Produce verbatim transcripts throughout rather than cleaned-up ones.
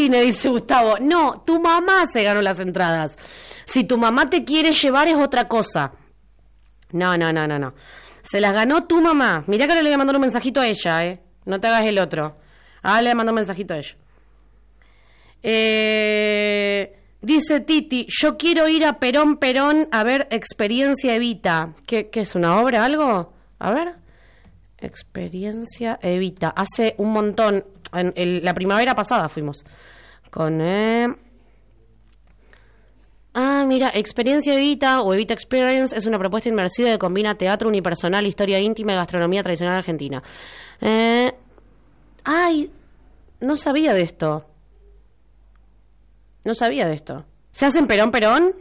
cine, dice Gustavo. No, tu mamá se ganó las entradas. Si tu mamá te quiere llevar es otra cosa. No, no, no, no, no. Se las ganó tu mamá. Mirá que ahora le voy a mandar un mensajito a ella, ¿eh? No te hagas el otro. Ahora le mandó un mensajito a ella. Eh, dice Titi, yo quiero ir a Perón Perón a ver Experiencia Evita. ¿Qué, qué es, una obra, algo? A ver. Experiencia Evita. Hace un montón. En el, la primavera pasada fuimos. Con... Eh... Ah, mira, Experiencia Evita o Evita Experience es una propuesta inmersiva que combina teatro unipersonal, historia íntima y gastronomía tradicional argentina. Eh... Ay, no sabía de esto. No sabía de esto. ¿Se hace en Perón Perón?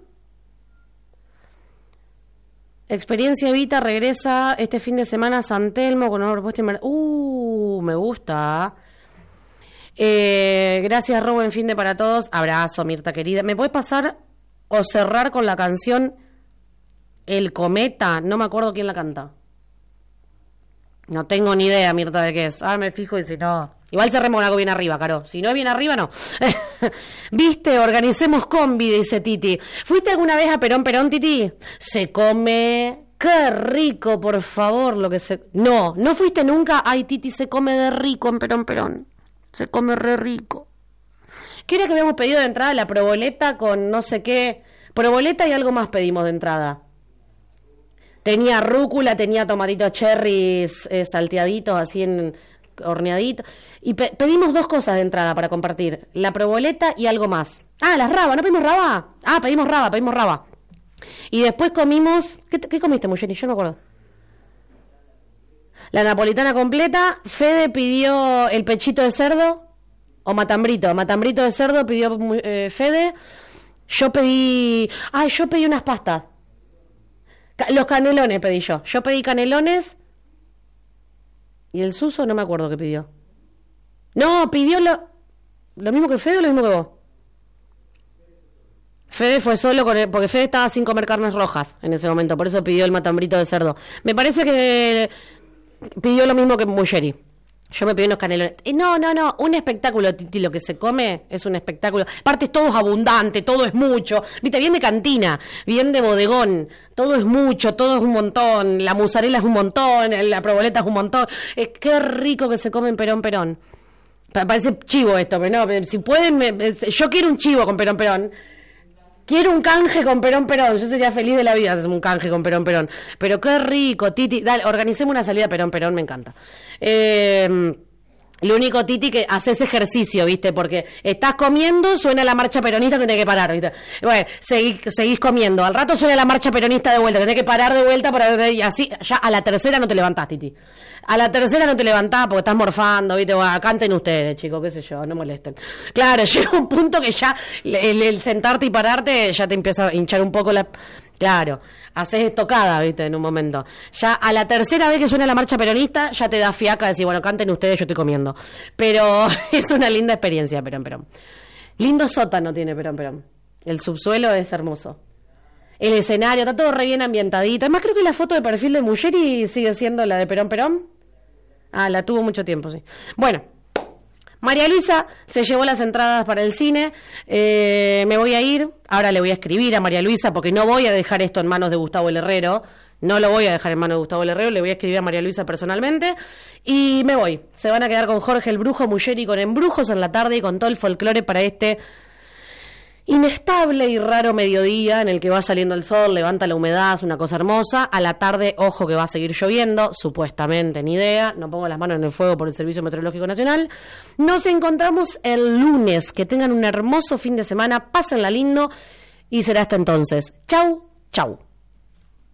Experiencia Evita regresa este fin de semana a San Telmo con una propuesta inmersiva. Uh, me gusta. Eh, gracias, Robo, en fin de para todos. Abrazo, Mirta querida. ¿Me puedes pasar o cerrar con la canción El Cometa? No me acuerdo quién la canta. No tengo ni idea, Mirta, de qué es. Ah, me fijo y si no... Igual cerremos con algo bien arriba, Caro. Si no es bien arriba, no. Viste, organicemos combi, dice Titi. ¿Fuiste alguna vez a Perón Perón, Titi? Se come... ¡Qué rico, por favor! Lo que se... No, no fuiste nunca. Ay, Titi, se come de rico en Perón Perón. Se come re rico. ¿Qué era que habíamos pedido de entrada? La proboleta con no sé qué. Proboleta y algo más pedimos de entrada. Tenía rúcula, tenía tomatitos cherries eh, salteaditos, así en horneaditos. Y pe- pedimos dos cosas de entrada para compartir. La proboleta y algo más. Ah, las rabas, ¿no pedimos raba? Ah, pedimos raba, pedimos raba. Y después comimos... ¿Qué, qué comiste, Muyeni? Yo no me acuerdo. La napolitana completa. Fede pidió el pechito de cerdo. O matambrito. Matambrito de cerdo pidió eh, Fede. Yo pedí... Ay, yo pedí unas pastas. Los canelones pedí yo. Yo pedí canelones. Y el Suso no me acuerdo qué pidió. No, pidió lo, lo mismo que Fede o lo mismo que vos. Fede fue solo con el, porque Fede estaba sin comer carnes rojas en ese momento. Por eso pidió el matambrito de cerdo. Me parece que pidió lo mismo que Muyeri. Yo me pedí unos canelones. Eh, no, no, no. Un espectáculo, Titi. Lo que se come es un espectáculo. Aparte, todo es abundante, todo es mucho. Viste, bien de cantina, bien de bodegón. Todo es mucho, todo es un montón. La mozzarella es un montón, la proboleta es un montón. Eh, qué rico que se come en Perón Perón. Pa- Parece chivo esto, pero no. Si pueden, me, me- yo quiero un chivo con Perón Perón. Quiero un canje con Perón Perón. Yo sería feliz de la vida hacer un canje con Perón Perón. Pero qué rico, Titi. Dale, organicemos una salida a Perón Perón, me encanta. Eh, lo único, Titi, que haces ejercicio, ¿viste? Porque estás comiendo, suena la marcha peronista, tenés que parar, ¿viste? Bueno, seguís, seguís comiendo. Al rato suena la marcha peronista de vuelta, tenés que parar de vuelta para... Y así, ya a la tercera no te levantás, Titi. A la tercera no te levantás porque estás morfando, ¿viste? Bueno, canten ustedes, chicos, qué sé yo, no molesten. Claro, llega un punto que ya el, el sentarte y pararte ya te empieza a hinchar un poco la... Claro, haces estocada, ¿viste? En un momento. Ya a la tercera vez que suena la marcha peronista, ya te da fiaca decir, bueno, canten ustedes, yo estoy comiendo. Pero es una linda experiencia, Perón Perón. Lindo sótano tiene Perón Perón. El subsuelo es hermoso. El escenario, está todo re bien ambientadito. Además, creo que la foto de perfil de Muyeri sigue siendo la de Perón Perón. Ah, la tuvo mucho tiempo, sí. Bueno, María Luisa se llevó las entradas para el cine. Eh, me voy a ir. Ahora le voy a escribir a María Luisa porque no voy a dejar esto en manos de Gustavo el Herrero. No lo voy a dejar en manos de Gustavo el Herrero. Le voy a escribir a María Luisa personalmente. Y me voy. Se van a quedar con Jorge el Brujo Muyeri, con Embrujos en la tarde y con todo el folclore para este inestable y raro mediodía en el que va saliendo el sol, levanta la humedad, es una cosa hermosa. A la tarde, ojo que va a seguir lloviendo, supuestamente, ni idea, no pongo las manos en el fuego por el Servicio Meteorológico Nacional. Nos encontramos el lunes, que tengan un hermoso fin de semana, pásenla lindo y será hasta entonces. Chau, chau.